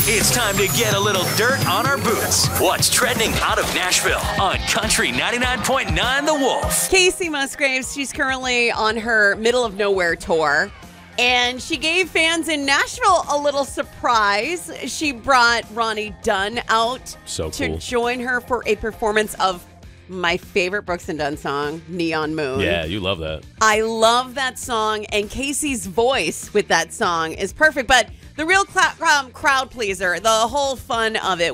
It's time to get a little dirt on our boots. What's trending out of Nashville on Country 99.9 The Wolf? Casey Musgraves, she's currently on her Middle of Nowhere tour. And she gave fans in Nashville a little surprise. She brought Ronnie Dunn out to join her for a performance of my favorite Brooks and Dunn song, Neon Moon. Yeah, you love that. I love that song, and Casey's voice with that song is perfect. But the real crowd pleaser, the whole fun of it